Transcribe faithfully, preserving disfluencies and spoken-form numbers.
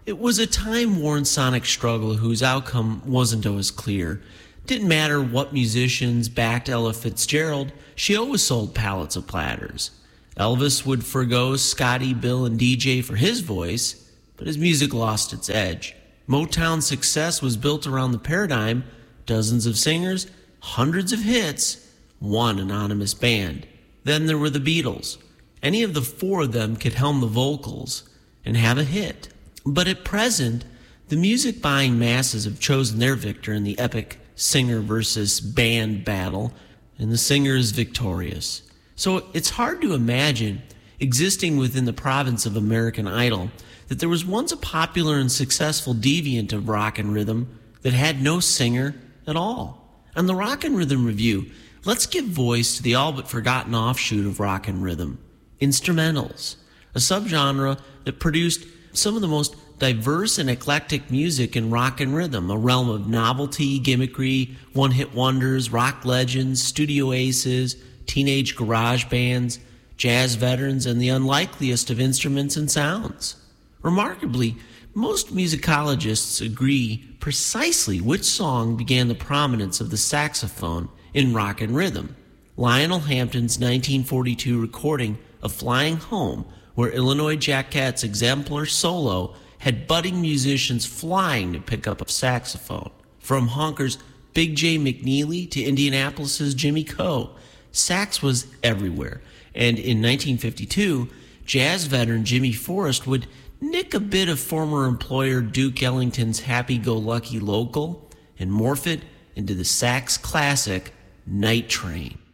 It was a time-worn sonic struggle whose outcome wasn't always clear. Didn't matter what musicians backed Ella Fitzgerald, she always sold pallets of platters. Elvis would forgo Scotty, Bill, and D J for his voice, but his music lost its edge. Motown's success was built around the paradigm: dozens of singers, hundreds of hits, one anonymous band. Then there were the Beatles. Any of the four of them could helm the vocals and have a hit. But at present, the music-buying masses have chosen their victor in the epic singer versus band battle, and the singer is victorious. So it's hard to imagine, existing within the province of American Idol, that there was once a popular and successful deviant of rock and rhythm that had no singer at all. On the Rock and Rhythm Review, let's give voice to the all but forgotten offshoot of rock and rhythm, instrumentals, a subgenre that produced some of the most diverse and eclectic music in rock and rhythm, a realm of novelty, gimmickry, one-hit wonders, rock legends, studio aces, teenage garage bands, jazz veterans, and the unlikeliest of instruments and sounds. Remarkably, most musicologists agree precisely which song began the prominence of the saxophone in rock and rhythm. Lionel Hampton's nineteen forty-two recording of Flying Home, where Illinois Jacquet's exemplar solo had budding musicians flying to pick up a saxophone. From Honker's Big J McNeely to Indianapolis's Jimmy Coe, sax was everywhere. And in nineteen fifty-two, jazz veteran Jimmy Forrest would nick a bit of former employer Duke Ellington's Happy-Go-Lucky Local and morph it into the sax classic Night Train.